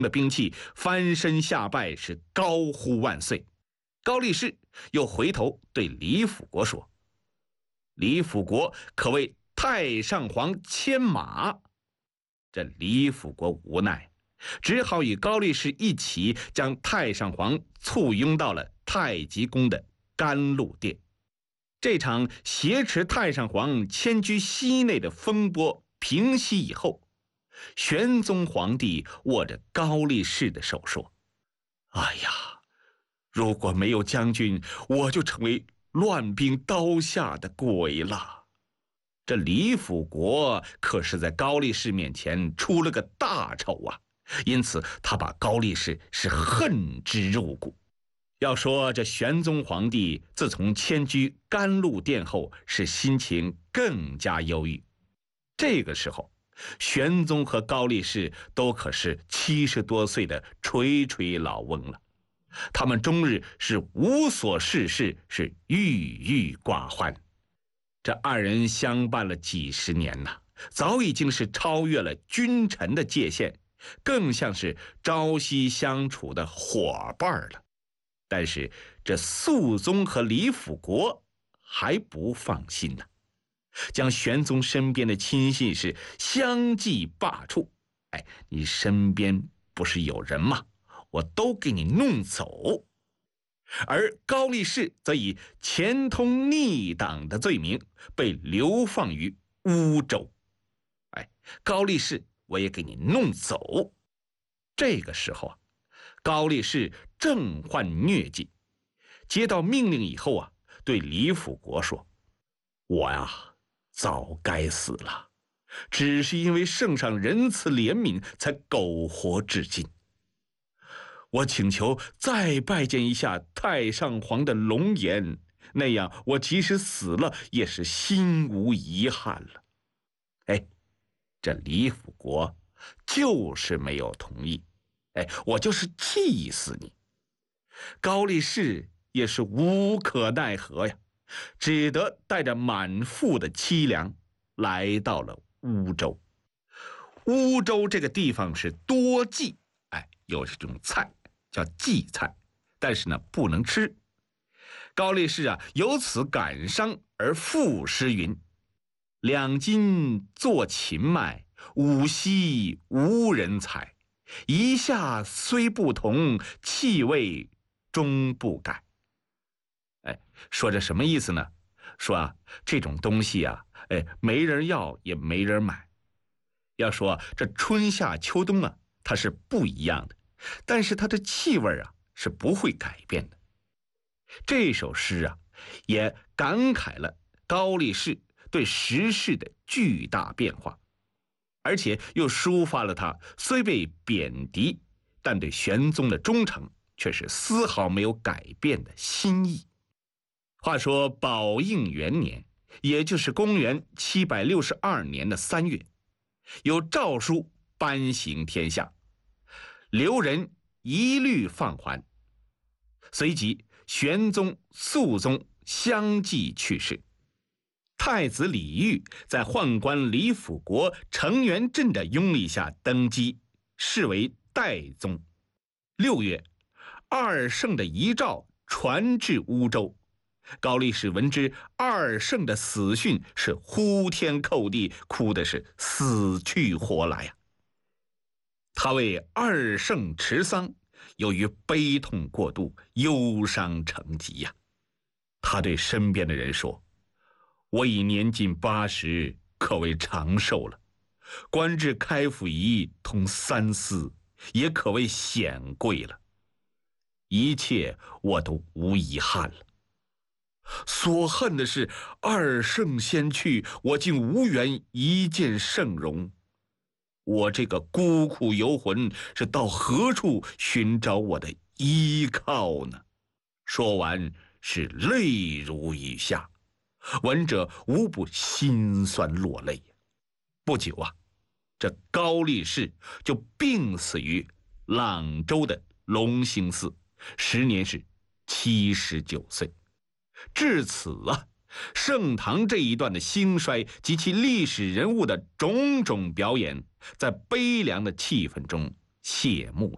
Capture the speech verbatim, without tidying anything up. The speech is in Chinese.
的兵器，翻身下拜，是高呼万岁。高力士又回头对李辅国说：“李辅国可谓太上皇牵马。”这李辅国无奈，只好与高力士一起将太上皇簇拥到了太极宫的甘露殿。这场挟持太上皇迁居西内的风波平息以后，玄宗皇帝握着高力士的手说：“哎呀，如果没有将军，我就成为乱兵刀下的鬼了。”这李辅国可是在高力士面前出了个大丑啊，因此他把高力士是恨之入骨。要说这玄宗皇帝自从迁居甘露殿后，是心情更加忧郁。这个时候，玄宗和高力士都可是七十多岁的垂垂老翁了，他们终日是无所事事，是郁郁寡欢。这二人相伴了几十年呐，早已经是超越了君臣的界限，更像是朝夕相处的伙伴了。但是这肃宗和李辅国还不放心呢，将玄宗身边的亲信是相继罢黜。哎，你身边不是有人吗？我都给你弄走。而高力士则以前通逆党的罪名被流放于乌州。哎，高力士我也给你弄走。这个时候啊，高力士正患疟疾，接到命令以后啊，对李辅国说：“我呀，早该死了，只是因为圣上仁慈怜悯，才苟活至今。我请求再拜见一下太上皇的龙颜，那样我即使死了，也是心无遗憾了。”哎，这李辅国就是没有同意。哎，我就是气死你！高力士也是无可奈何呀，只得带着满腹的凄凉来到了乌州。乌州这个地方是多荠，哎，有这种菜叫荠菜，但是呢不能吃。高力士啊，由此感伤而赋诗云：“两襟作秦迈，五溪无人采。一下虽不同，气味终不改。”哎，说这什么意思呢？说啊，这种东西啊，哎，没人要也没人买。要说这春夏秋冬啊，它是不一样的，但是它的气味啊是不会改变的。这首诗啊，也感慨了高力士对时事的巨大变化，而且又抒发了他虽被贬谪，但对玄宗的忠诚却是丝毫没有改变的心意。话说宝应元年，也就是公元七百六十二年的三月，有诏书颁行天下，留人一律放还。随即玄宗、肃宗相继去世。太子李煜在宦官李辅国、程元振的拥立下登基，是为代宗。六月，二圣的遗诏传至乌州。高力士闻知二圣的死讯，是呼天叩地，哭的是死去活来呀、啊。他为二圣持丧，由于悲痛过度，忧伤成疾呀、啊。他对身边的人说：“我已年近八十，可谓长寿了。官至开府仪同三司，也可谓显贵了。一切我都无遗憾了。所恨的是二圣先去，我竟无缘一见圣容。我这个孤苦游魂，是到何处寻找我的依靠呢？”说完是泪如雨下，闻者无不心酸落泪。不久啊，这高力士就病死于朗州的隆兴寺，时年是七十九岁。至此啊，盛唐这一段的兴衰及其历史人物的种种表演，在悲凉的气氛中谢幕了。